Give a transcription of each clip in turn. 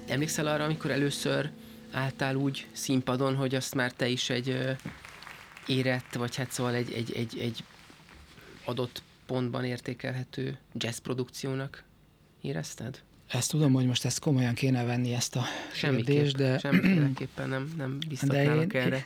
Emlékszel arra, amikor először álltál úgy színpadon, hogy azt már te is egy érett, vagy hát szóval egy adott pontban értékelhető jazz produkciónak érezted? Ezt tudom, hogy most ezt komolyan kéne venni, ezt a kérdést, de... Semmiféleképpen nem biztatnálok erre.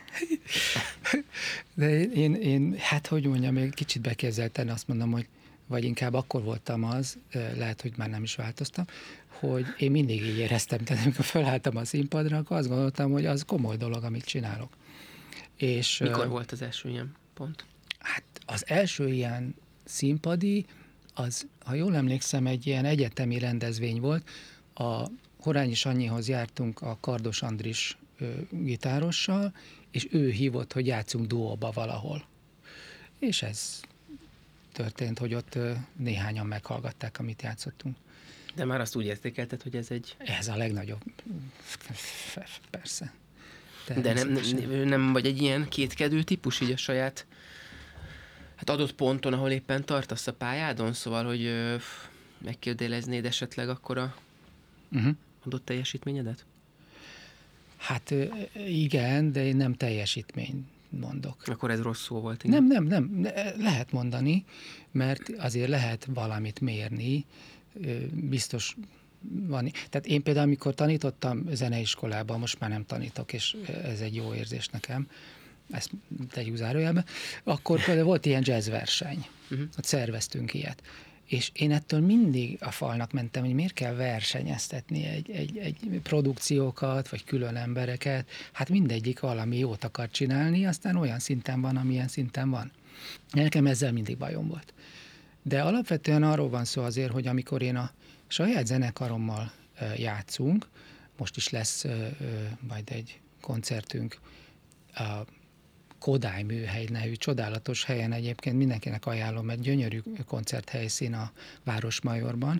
De én, hát hogy mondjam, még kicsit beképzelten azt mondom, hogy vagy inkább akkor voltam az, lehet, hogy már nem is változtam, hogy én mindig így éreztem, tehát amikor felálltam a színpadra, akkor azt gondoltam, hogy az komoly dolog, amit csinálok. És, mikor volt az első ilyen pont? Hát az első ilyen színpadi, az, ha jól emlékszem, egy ilyen egyetemi rendezvény volt. A Horányi Sanyihoz jártunk a Kardos Andris gitárossal, és ő hívott, hogy játszunk duóba valahol. És ez történt, hogy ott néhányan meghallgatták, amit játszottunk. De már azt úgy értékelted, hogy ez egy... Ez a legnagyobb. Persze. De nem vagy egy ilyen kétkedő típus így a saját hát adott ponton, ahol éppen tartasz a pályádon, szóval, hogy megkérdőjeleznéd esetleg akkor a adott teljesítményedet? Hát igen, de én nem teljesítményt mondok. Akkor ez rossz szó volt. Igen? Nem. Lehet mondani, mert azért lehet valamit mérni, biztos van. Tehát én például, amikor tanítottam zeneiskolában, most már nem tanítok, és ez egy jó érzés nekem, ezt tegyük zárójelbe, akkor például volt ilyen jazzverseny, ott szerveztünk ilyet. És én ettől mindig a falnak mentem, hogy miért kell versenyeztetni egy produkciókat, vagy külön embereket. Hát mindegyik valami jót akar csinálni, aztán olyan szinten van, amilyen szinten van. Nekem ezzel mindig bajom volt. De alapvetően arról van szó azért, hogy amikor én a saját zenekarommal játszunk, most is lesz majd egy koncertünk a Kodály műhely nevű csodálatos helyen, egyébként mindenkinek ajánlom, egy gyönyörű koncerthelyszín a Városmajorban.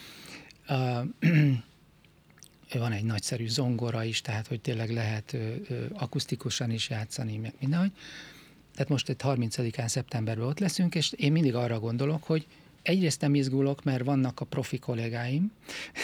Van egy nagyszerű zongora is, tehát hogy tényleg lehet akusztikusan is játszani, meg mindenhogy. Tehát most itt 30-án szeptemberben ott leszünk, és én mindig arra gondolok, hogy egyrészt nem izgulok, mert vannak a profi kollégáim,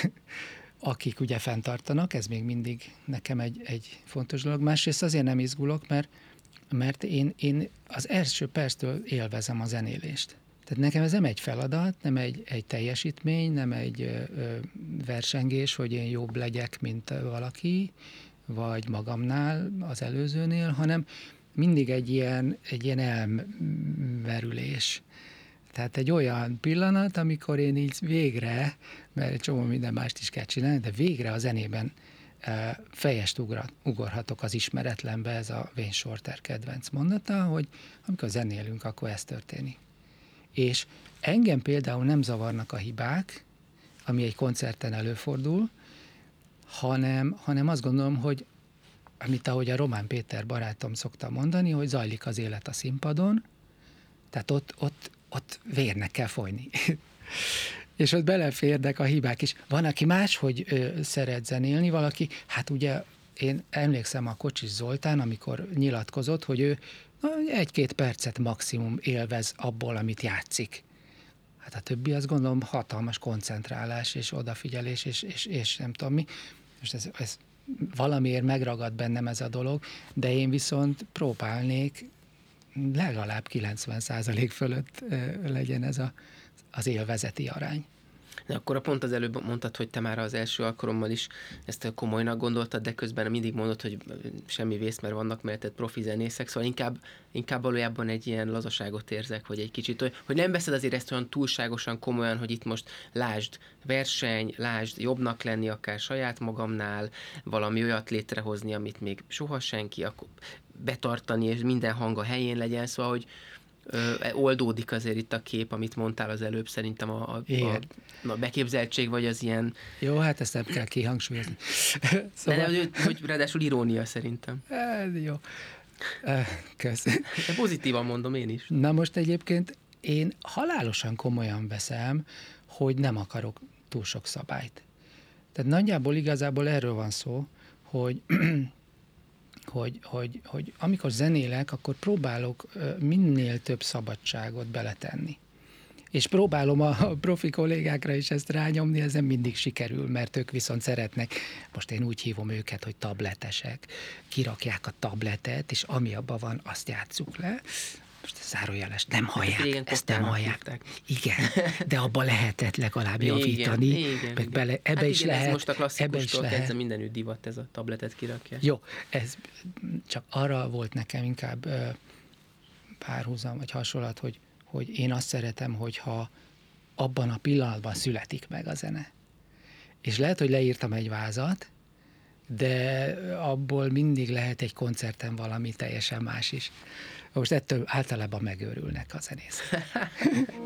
akik ugye fenntartanak, ez még mindig nekem egy fontos dolog. Másrészt azért nem izgulok, mert én az első perctől élvezem a zenélést. Tehát nekem ez nem egy feladat, nem egy teljesítmény, nem egy versengés, hogy én jobb legyek, mint valaki, vagy magamnál, az előzőnél, hanem mindig egy ilyen elmerülés. Tehát egy olyan pillanat, amikor én így végre, mert egy csomó minden mást is kell csinálni, de végre a zenében fejest ugorhatok az ismeretlenbe, ez a Wayne Shorter kedvenc mondata, hogy amikor zenélünk, akkor ez történik. És engem például nem zavarnak a hibák, ami egy koncerten előfordul, hanem azt gondolom, hogy amit ahogy a Román Péter barátom szokta mondani, hogy zajlik az élet a színpadon, tehát ott vérnek kell folyni. És ott beleférnek a hibák is. Van, aki máshogy szeret zenélni, valaki, hát ugye én emlékszem a Kocsis Zoltán, amikor nyilatkozott, hogy ő 1-2 percet maximum élvez abból, amit játszik. Hát a többi azt gondolom hatalmas koncentrálás és odafigyelés, és nem tudom mi. Most ez valamiért megragad bennem ez a dolog, de én viszont próbálnék legalább 90% fölött legyen ez az élvezeti arány. De akkor pont az előbb mondtad, hogy te már az első alkalommal is ezt komolynak gondoltad, de közben mindig mondod, hogy semmi vész, mert vannak melletted profi zenészek, szóval inkább valójában egy ilyen lazaságot érzek, hogy egy kicsit, hogy nem veszed azért ezt olyan túlságosan komolyan, hogy itt most lásd verseny, lásd jobbnak lenni akár saját magamnál, valami olyat létrehozni, amit még soha senki, akkor betartani, és minden hang a helyén legyen, szóval, hogy oldódik azért itt a kép, amit mondtál az előbb, szerintem a beképzeltség, vagy az ilyen... Jó, hát ezt nem kell kihangsúlyozni. Szóval... De hogy ráadásul irónia szerintem. Jó. Kösz. De pozitívan mondom én is. Na most egyébként én halálosan komolyan veszem, hogy nem akarok túl sok szabályt. Tehát nagyjából igazából erről van szó, hogy amikor zenélek, akkor próbálok minél több szabadságot beletenni. És próbálom a profi kollégákra is ezt rányomni, ez nem mindig sikerül, mert ők viszont szeretnek, most én úgy hívom őket, hogy tabletesek, kirakják a tabletet, és ami abban van, azt játsszuk le. Most zárójeles, nem hallják, ezt nem hallják. Hívták. Igen, de abba lehetett legalább javítani. Igen. Ebbe Hát is igen, lehet. ez most a ebbe is klasszikustól lehet. kezdve mindenütt divat ez a tabletet kirakja. Jó, ez csak arra volt nekem inkább párhuzam vagy hasonlat, hogy én azt szeretem, hogyha abban a pillanatban születik meg a zene. És lehet, hogy leírtam egy vázat, de abból mindig lehet egy koncerten valami teljesen más is. Most ettől általában megőrülnek a zenészek.